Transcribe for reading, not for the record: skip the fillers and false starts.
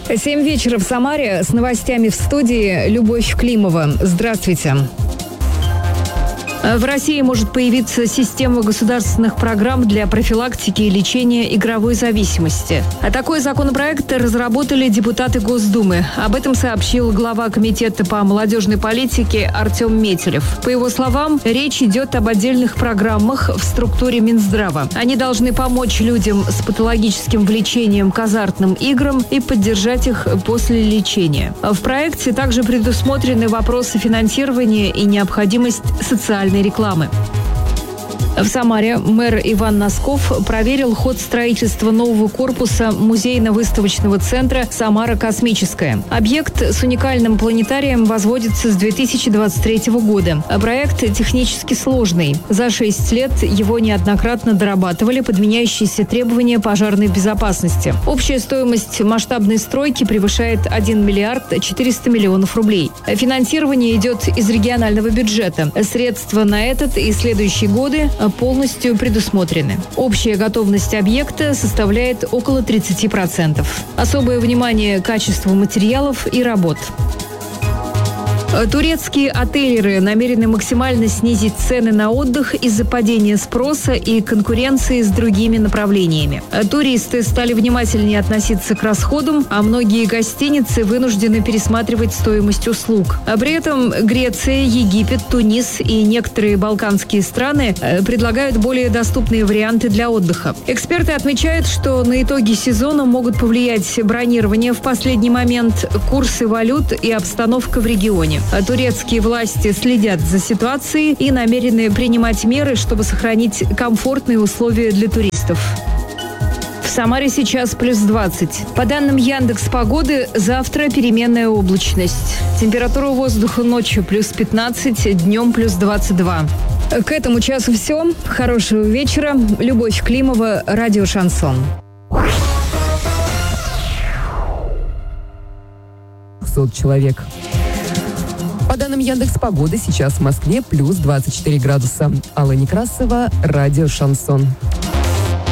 7 вечера в Самаре. С новостями в студии Любовь Климова. Здравствуйте. В России может появиться система государственных программ для профилактики и лечения игровой зависимости. А такой законопроект разработали депутаты Госдумы. Об этом сообщил глава комитета по молодежной политике Артем Метелев. По его словам, речь идет об отдельных программах в структуре Минздрава. Они должны помочь людям с патологическим влечением к азартным играм и поддержать их после лечения. В проекте также предусмотрены вопросы финансирования и необходимость социальной рекламы. В Самаре мэр Иван Носков проверил ход строительства нового корпуса музейно-выставочного центра «Самара Космическая». Объект с уникальным планетарием возводится с 2023 года. Проект технически сложный. За 6 лет его неоднократно дорабатывали под меняющиеся требования пожарной безопасности. Общая стоимость масштабной стройки превышает 1 миллиард 400 миллионов рублей. Финансирование идет из регионального бюджета. Средства на этот и следующие годы полностью предусмотрены. Общая готовность объекта составляет около 30%. Особое внимание к качеству материалов и работ. Турецкие отелеры намерены максимально снизить цены на отдых из-за падения спроса и конкуренции с другими направлениями. Туристы стали внимательнее относиться к расходам, а многие гостиницы вынуждены пересматривать стоимость услуг. При этом Греция, Египет, Тунис и некоторые балканские страны предлагают более доступные варианты для отдыха. Эксперты отмечают, что на итоги сезона могут повлиять бронирование в последний момент, курсы валют и обстановка в регионе. Турецкие власти следят за ситуацией и намерены принимать меры, чтобы сохранить комфортные условия для туристов. В Самаре сейчас плюс 20. По данным Яндекс.Погоды, завтра переменная облачность. Температура воздуха ночью плюс 15, днем плюс 22. К этому часу все. Хорошего вечера. Любовь Климова, радио «Шансон». Человек. По данным Яндекс.Погоды, сейчас в Москве плюс 24 градуса. Алла Некрасова, радио «Шансон».